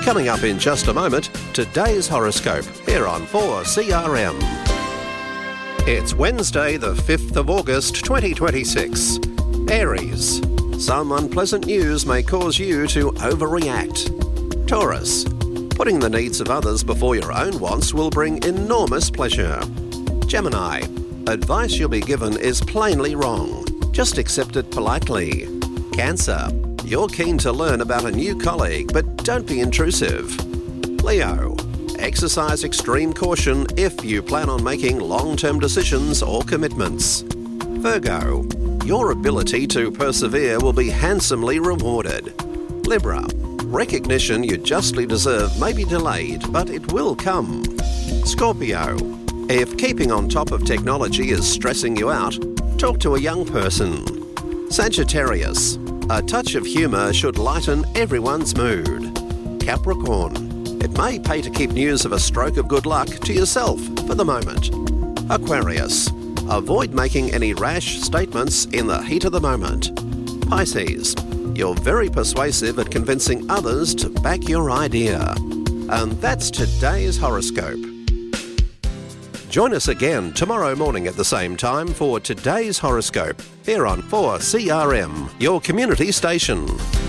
Coming up in just a moment, today's horoscope here on 4CRM. It's Wednesday, the 5th of August, 2026. Aries. Some unpleasant news may cause you to overreact. Taurus. Putting the needs of others before your own wants will bring enormous pleasure. Gemini. Advice you'll be given is plainly wrong. Just accept it politely. Cancer. You're keen to learn about a new colleague, but don't be intrusive. Leo. Exercise extreme caution if you plan on making long-term decisions or commitments. Virgo. Your ability to persevere will be handsomely rewarded. Libra. Recognition you justly deserve may be delayed, but it will come. Scorpio. If keeping on top of technology is stressing you out, talk to a young person. Sagittarius. A touch of humour should lighten everyone's mood. Capricorn. It may pay to keep news of a stroke of good luck to yourself for the moment. Aquarius. Avoid making any rash statements in the heat of the moment. Pisces. You're very persuasive at convincing others to back your idea. And that's today's horoscope. Join us again tomorrow morning at the same time for today's horoscope here on 4CRM, your community station.